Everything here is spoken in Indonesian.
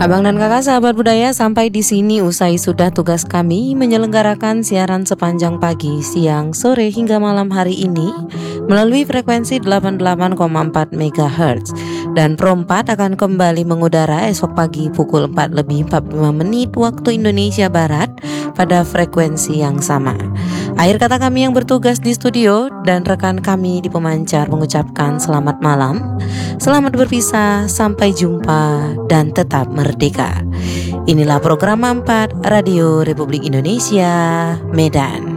Abang dan kakak sahabat budaya, sampai di sini usai sudah tugas kami menyelenggarakan siaran sepanjang pagi, siang, sore hingga malam hari ini melalui frekuensi 88,4 MHz. Dan Pro 4 akan kembali mengudara esok pagi pukul 4:45 waktu Indonesia Barat pada frekuensi yang sama. Akhir kata kami yang bertugas di studio dan rekan kami di pemancar mengucapkan selamat malam, selamat berpisah, sampai jumpa, dan tetap merdeka. Inilah program 4 Radio Republik Indonesia, Medan.